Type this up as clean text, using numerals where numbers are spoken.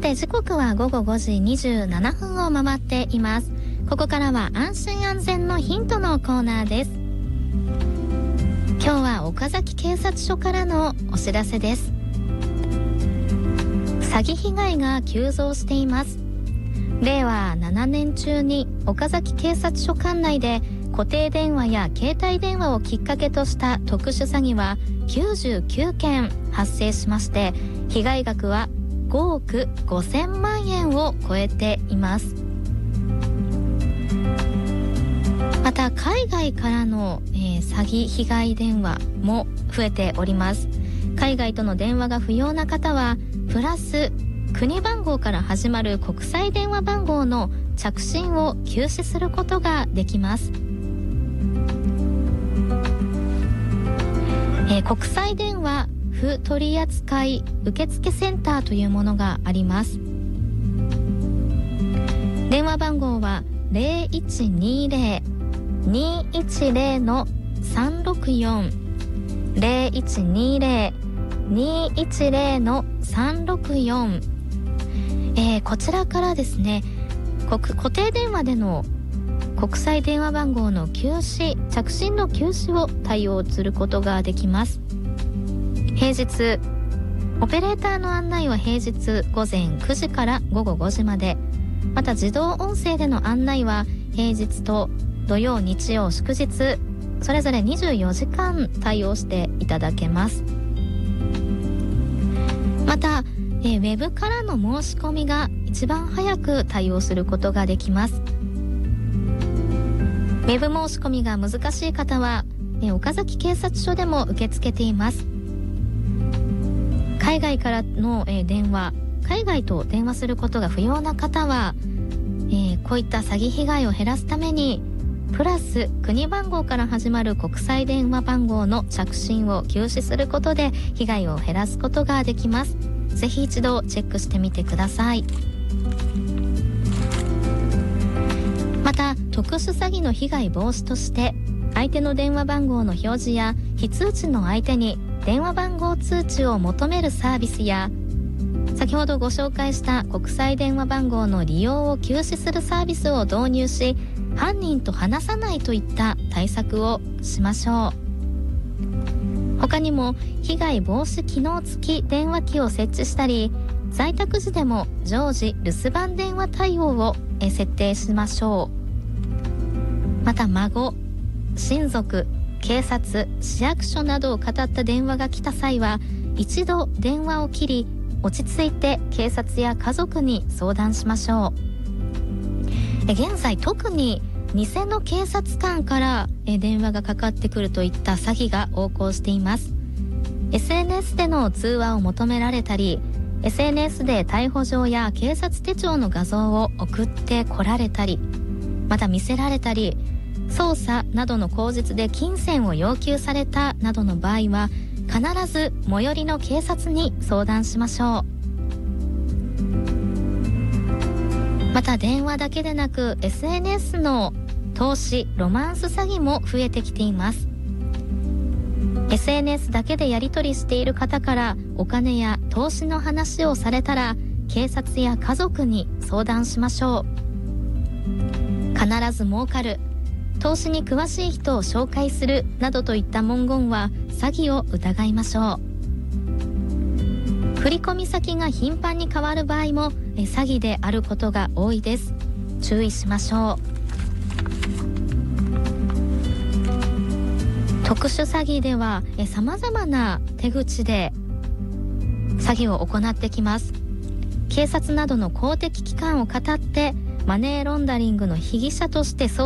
て時刻は午後5時27分を回っています。ここからは安心安全のヒントのコーナーです。今日は岡崎警察署からのお知らせです。詐欺被害が急増しています。令和7年中に岡崎警察署管内で固定電話や携帯電話をきっかけとした特殊詐欺は99件発生しまして、被害額は5億5000万円を超えています。また海外からの、詐欺被害電話も増えております。海外との電話が不要な方はプラス国番号から始まる国際電話番号の着信を休止することができます。国際電話不取扱受付センターというものがあります。電話番号は 0120-210-364 0120-210-364、こちらからですね、固定電話での国際電話番号の休止、着信の休止を対応することができます。平日、オペレーターの案内は平日午前9時から午後5時まで、また自動音声での案内は平日と土曜日曜祝日それぞれ24時間対応していただけます。また、ウェブからの申し込みが一番早く対応することができます。ウェブ申し込みが難しい方は、岡崎警察署でも受け付けています。海外からの、電話、海外と電話することが不要な方は、こういった詐欺被害を減らすためにプラス国番号から始まる国際電話番号の着信を休止することで被害を減らすことができます。ぜひ一度チェックしてみてください。また特殊詐欺の被害防止として、相手の電話番号の表示や非通知の相手に電話番号通知を求めるサービスや、先ほどご紹介した国際電話番号の利用を休止するサービスを導入し、犯人と話さないといった対策をしましょう。他にも被害防止機能付き電話機を設置したり、在宅時でも常時留守番電話対応を設定しましょう。また孫、親族、警察、市役所などを語った電話が来た際は、一度電話を切り落ち着いて警察や家族に相談しましょう。現在特に偽の警察官から電話がかかってくるといった詐欺が横行しています。 SNS での通話を求められたり、 SNS で逮捕状や警察手帳の画像を送ってこられたり、また見せられたり、捜査などの口実で金銭を要求されたなどの場合は、必ず最寄りの警察に相談しましょう。また電話だけでなく SNS の投資、ロマンス詐欺も増えてきています。 SNS だけでやり取りしている方からお金や投資の話をされたら、警察や家族に相談しましょう。必ず儲かる、投資に詳しい人を紹介するなどといった文言は詐欺を疑いましょう。振込先が頻繁に変わる場合も詐欺であることが多いです。注意しましょう。特殊詐欺では様々な手口で詐欺を行ってきます。警察などの公的機関を語ってマネーロンダリングの被疑者として